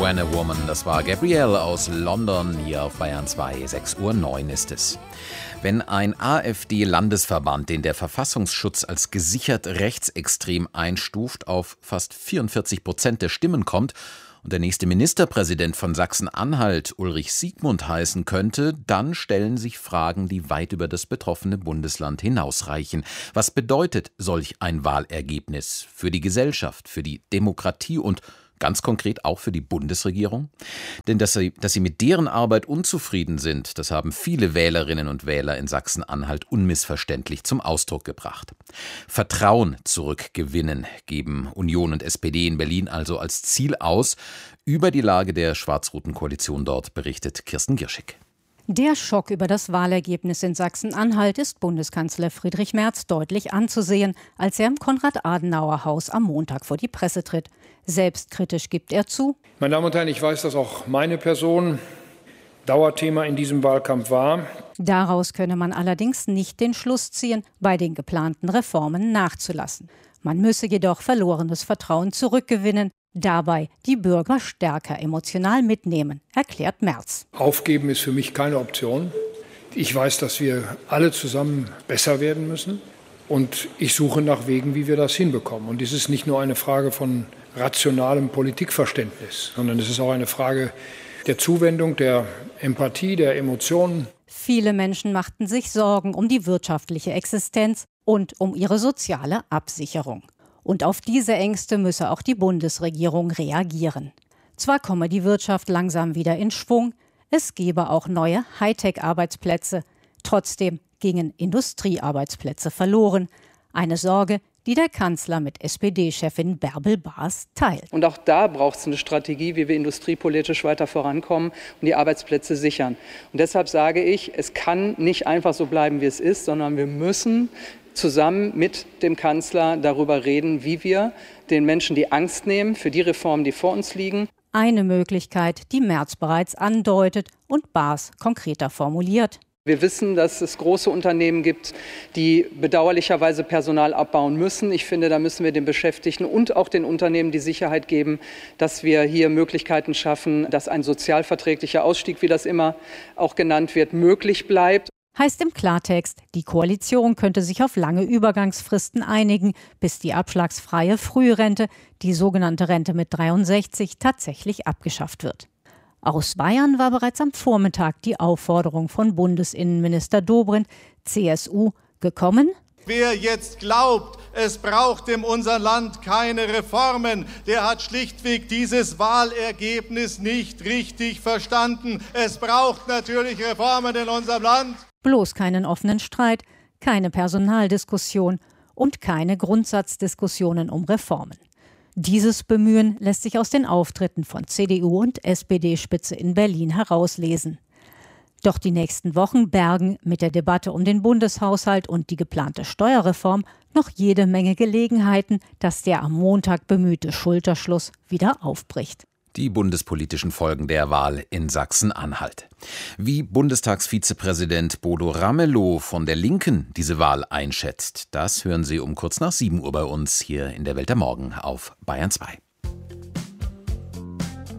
When a Woman, das war Gabrielle aus London, hier auf Bayern 2, 6:09 Uhr ist es. Wenn ein AfD-Landesverband, den der Verfassungsschutz als gesichert rechtsextrem einstuft, auf fast 44% der Stimmen kommt und der nächste Ministerpräsident von Sachsen-Anhalt Ulrich Siegmund heißen könnte, dann stellen sich Fragen, die weit über das betroffene Bundesland hinausreichen. Was bedeutet solch ein Wahlergebnis für die Gesellschaft, für die Demokratie und ganz konkret auch für die Bundesregierung? Denn dass sie mit deren Arbeit unzufrieden sind, das haben viele Wählerinnen und Wähler in Sachsen-Anhalt unmissverständlich zum Ausdruck gebracht. Vertrauen zurückgewinnen geben Union und SPD in Berlin also als Ziel aus. Über die Lage der schwarz-roten Koalition dort berichtet Kirsten Gierschik. Der Schock über das Wahlergebnis in Sachsen-Anhalt ist Bundeskanzler Friedrich Merz deutlich anzusehen, als er im Konrad-Adenauer-Haus am Montag vor die Presse tritt. Selbstkritisch gibt er zu: Meine Damen und Herren, ich weiß, dass auch meine Person Dauerthema in diesem Wahlkampf war. Daraus könne man allerdings nicht den Schluss ziehen, bei den geplanten Reformen nachzulassen. Man müsse jedoch verlorenes Vertrauen zurückgewinnen, dabei die Bürger stärker emotional mitnehmen, erklärt Merz. Aufgeben ist für mich keine Option. Ich weiß, dass wir alle zusammen besser werden müssen. Und ich suche nach Wegen, wie wir das hinbekommen. Und es ist nicht nur eine Frage von rationalem Politikverständnis, sondern es ist auch eine Frage der Zuwendung, der Empathie, der Emotionen. Viele Menschen machten sich Sorgen um die wirtschaftliche Existenz und um ihre soziale Absicherung. Und auf diese Ängste müsse auch die Bundesregierung reagieren. Zwar komme die Wirtschaft langsam wieder in Schwung, es gebe auch neue Hightech-Arbeitsplätze. Trotzdem gingen Industriearbeitsplätze verloren. Eine Sorge, die der Kanzler mit SPD-Chefin Bärbel Baas teilt. Und auch da braucht es eine Strategie, wie wir industriepolitisch weiter vorankommen und die Arbeitsplätze sichern. Und deshalb sage ich, es kann nicht einfach so bleiben, wie es ist, sondern wir müssen zusammen mit dem Kanzler darüber reden, wie wir den Menschen die Angst nehmen für die Reformen, die vor uns liegen. Eine Möglichkeit, die Merz bereits andeutet und Baas konkreter formuliert. Wir wissen, dass es große Unternehmen gibt, die bedauerlicherweise Personal abbauen müssen. Ich finde, da müssen wir den Beschäftigten und auch den Unternehmen die Sicherheit geben, dass wir hier Möglichkeiten schaffen, dass ein sozialverträglicher Ausstieg, wie das immer auch genannt wird, möglich bleibt. Heißt im Klartext, die Koalition könnte sich auf lange Übergangsfristen einigen, bis die abschlagsfreie Frührente, die sogenannte Rente mit 63, tatsächlich abgeschafft wird. Aus Bayern war bereits am Vormittag die Aufforderung von Bundesinnenminister Dobrindt, CSU, gekommen. Wer jetzt glaubt, es braucht in unserem Land keine Reformen, der hat schlichtweg dieses Wahlergebnis nicht richtig verstanden. Es braucht natürlich Reformen in unserem Land. Bloß keinen offenen Streit, keine Personaldiskussion und keine Grundsatzdiskussionen um Reformen. Dieses Bemühen lässt sich aus den Auftritten von CDU und SPD-Spitze in Berlin herauslesen. Doch die nächsten Wochen bergen mit der Debatte um den Bundeshaushalt und die geplante Steuerreform noch jede Menge Gelegenheiten, dass der am Montag bemühte Schulterschluss wieder aufbricht. Die bundespolitischen Folgen der Wahl in Sachsen-Anhalt. Wie Bundestagsvizepräsident Bodo Ramelow von der Linken diese Wahl einschätzt, das hören Sie um kurz nach 7 Uhr bei uns hier in der Welt am Morgen auf Bayern 2.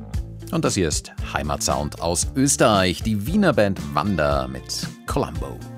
Und das hier ist Heimatsound aus Österreich, die Wiener Band Wanda mit Columbo.